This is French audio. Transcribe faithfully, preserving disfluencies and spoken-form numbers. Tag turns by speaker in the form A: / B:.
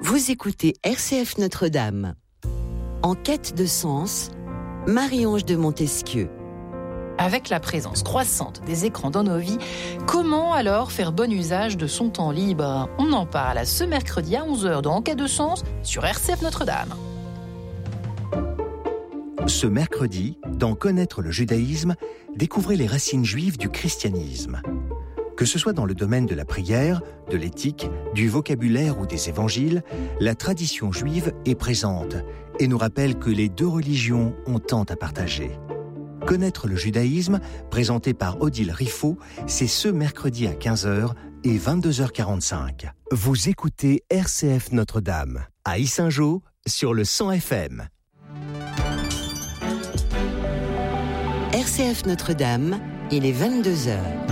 A: Vous écoutez R C F Notre-Dame. En quête de sens, Marie-Ange de Montesquieu.
B: Avec la présence croissante des écrans dans nos vies, comment alors faire bon usage de son temps libre ? On en parle ce mercredi à onze heures dans En quête de sens sur R C F Notre-Dame.
C: Ce mercredi, dans Connaître le judaïsme, découvrez les racines juives du christianisme. Que ce soit dans le domaine de la prière, de l'éthique, du vocabulaire ou des évangiles, la tradition juive est présente et nous rappelle que les deux religions ont tant à partager. Connaître le judaïsme, présenté par Odile Riffaut, c'est ce mercredi à quinze heures et vingt-deux heures quarante-cinq. Vous écoutez R C F Notre-Dame, à Yssingeaux, sur le cent F M.
A: R C F Notre-Dame, il est vingt-deux heures.